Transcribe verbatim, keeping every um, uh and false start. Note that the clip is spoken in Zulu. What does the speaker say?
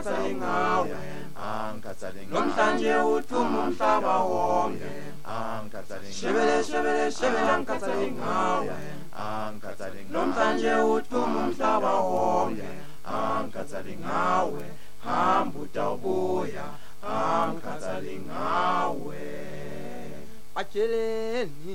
ngawe nomhlanje uthuma umhlaba wonke shebele shebele shebele ngikhathale ngawe nomhlanje uthuma umhlaba wonke angikhathale ngawe hamba utawubuya angikhathale ngawe atsheleni